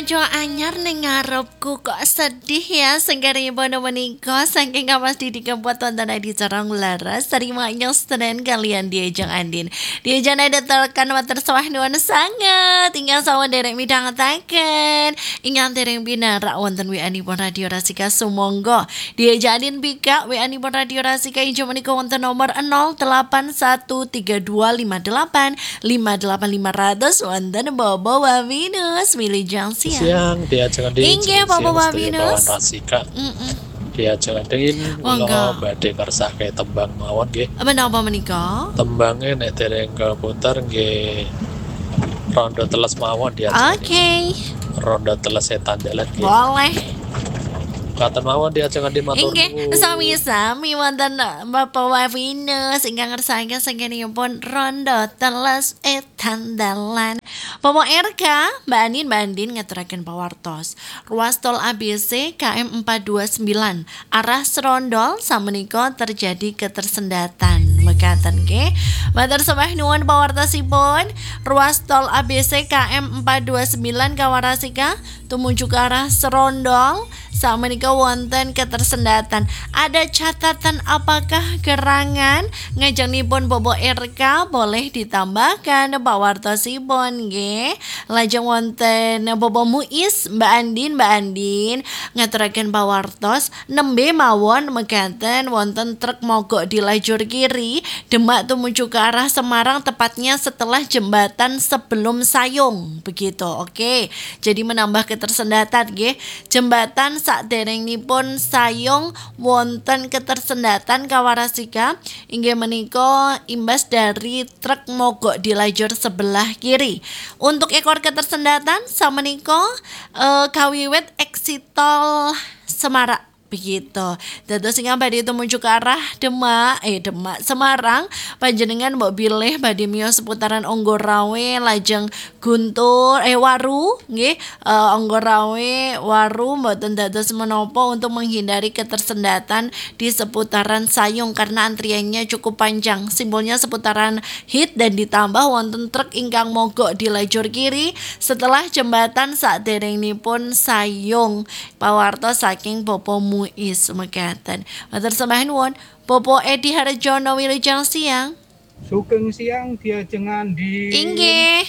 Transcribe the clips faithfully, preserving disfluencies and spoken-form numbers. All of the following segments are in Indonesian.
bojo anyar ning ngarepku kok sedih ya senggaripun menika saking kapas didikempot tonton di corong laras tarimanya senen kalian diajeng Andin diajeng ada telkan water sawah nuan sangat tinggal sawan derek midang taken ingat dereng binara wonten W A nipun radio Rasika sumonggo diajeng Andin bika W A nipun radio Rasika injo menika wonten nomor nol delapan satu tiga dua lima delapan lima delapan lima ratus wonten Bobo Wabinus milih jang siang. Siang dia jangan di Inggih Bobo Wabinus. Rasika. Dia jangan dingin kula badhe kersake tembang mawon nggih. Menapa menika? Tembange nek dereng keputar nggih rondo teles mawon dia. Oke. Okay. Rondo teles setan dalan nggih. Boleh. Katen mawon dia jangan dimatur. Inggih sami-sami wonten Bapak Wabinus ingkang ngersakaken sagenipun rondo teles etan dalan. Pomo R K, Mbak Andin, Mbak Andin ngaturaken pawartos. Ruas tol A B C K M empat dua sembilan arah Serondol samenika terjadi ketersendatan. Mekaten nggih. Matur sembah nuwun pawartosipun. Ruas tol A B C K M empat dua sembilan Kawarasika tumuju ke arah Serondol samenika wonten ketersendatan. Ada catatan apakah gerangan ngajengipun Bobo R K boleh ditambahkan pawartosipun nggih. Lajeng wonten Bobo Muiz Mbak Andin Mbak Andin ngaturaken pawartos nembe mawon mekaten wonten truk mogok di lajur kiri Demak tumuju ke arah Semarang tepatnya setelah jembatan sebelum Sayung begitu. Oke. Jadi menambah ketersendatan nggih. Jembatan saderengipun Sayung wonten ketersendatan Kawarasika inggih menika imbas dari truk mogok di lajur sebelah kiri. Untuk ekor ketersendatan samenika uh, kawiwit eksitol Semarak begitu. Dados sing badhe tumuju ke arah Demak, eh Demak Semarang, panjenengan mbok bilih badhe miyos seputaran Onggorawe lajeng Guntur eh Waru nggih, uh, Onggorawe Waru mboten dados menapa untuk menghindari ketersendatan di seputaran Sayung karena antriannya cukup panjang. Simbolnya seputaran hit dan ditambah wonten truk ingkang mogok di lajur kiri setelah jembatan saderengipun Sayung. Pawartos saking Bobo Muiz mekaten. Matur sembah nuwun Bobo Edi Harjono wilujeng siang. Sugeng siang dia jangan di. Inggih.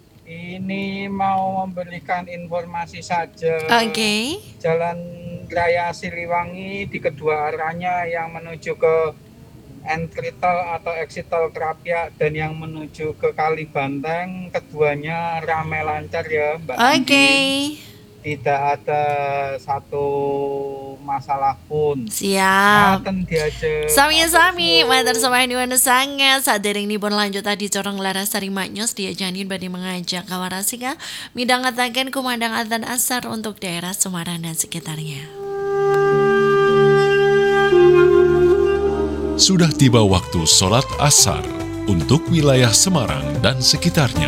Ini mau memberikan informasi saja. Oke. Okay. Jalan Raya Siliwangi di kedua arahnya yang menuju ke entry tol atau exit tol Krapia dan yang menuju ke Kalibanteng keduanya ramai lancar ya Mbak. Oke. Okay. Tidak ada satu masalah pun. Siap. Sami-sami. Matur sembah nuwun sanget. Saderengipun lanjut tadi corong laras tarimanyos dia janin badhe mengajak Kawarasika midhangetaken kumandang adzan asar untuk daerah Semarang dan sekitarnya. Sudah tiba waktu sholat asar untuk wilayah Semarang dan sekitarnya.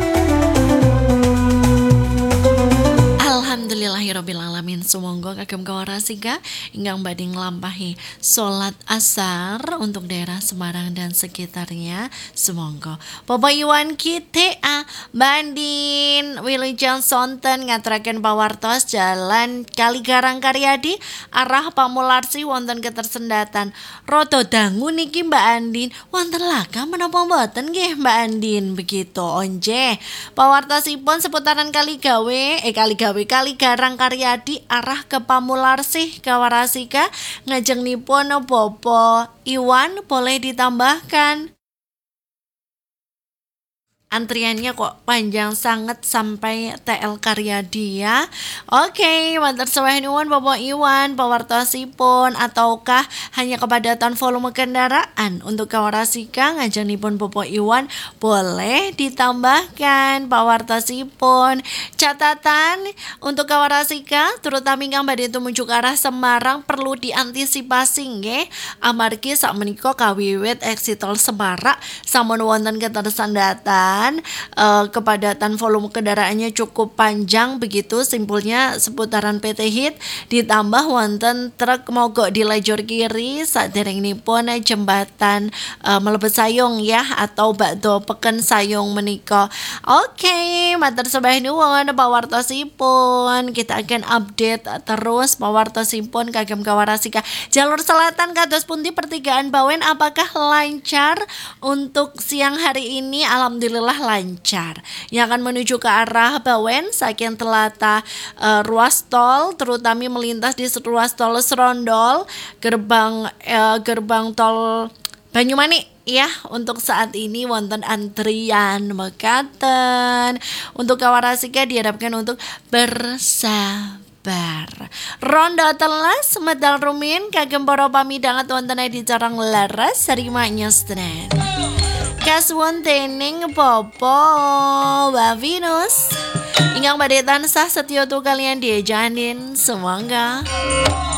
Alhamdulillahirrabbilalamin. Sumangga kagem Kawarasika ingkang badhe nglampahi salat asar untuk daerah Semarang dan sekitarnya. Sumangga Bapak Iwan Kitea Bandin wilujeng sonten ngaturaken pawartos jalan Kaligarang Karyadi arah Pamularsi wonten ketersendatan. Rada dangu niki Mbak Andin. Wonten laka menapa mboten nggih Mbak Andin begitu onje. Pawartosipun seputaran Kaligawe eh Kaligawe Kaligarang Karyadi arah ke Pamularsi Kawarasika ngajengnipun Bobo Iwan boleh ditambahkan. Antriannya kok panjang sangat sampai T L Karyadi ya. Oke, matur sembah nuwun Bapak Iwan pawartosipun ataukah hanya kepadatan volume kendaraan untuk Kawarasika ngajenipun Bapak Iwan boleh ditambahkan pawartosipun. Catatan untuk Kawarasika terutama ingkang badhe tumuju ke arah Semarang perlu diantisipasi nggih amargi sakmenika kawiwit exit tol Semarang sampun wonten ketersendatan jalan, eh, kepadatan volume kendaraannya cukup panjang begitu, simpulnya seputaran P T Hit ditambah wonten truk mogok di lajur kiri saderengipun jembatan eh, Mlebet Sayung ya atau bakdo peken Sayung menika. Oke, matur sembah nuwun pawartosipun. Kita akan update terus pawartosipun kagem kawarasika. Jalur selatan kados pundi pertigaan Bawen, apakah lancar untuk siang hari ini? Alhamdulillah lancar. Yang akan menuju ke arah Bawen saking telata eh, ruas tol terutama melintas di ruas tol Serondol, gerbang eh, gerbang tol Banyumanik ya, untuk saat ini wonten antrian mekaten. Untuk kawarasika diharapkan untuk bersabar. Rondo telas medal rumin kagem para pamidangat wonten di Carang Laras sarimanya stenen. Kasuwun tening Popo Wavinus. Ingkang badhe tansah setya tu kalian diejanin semoga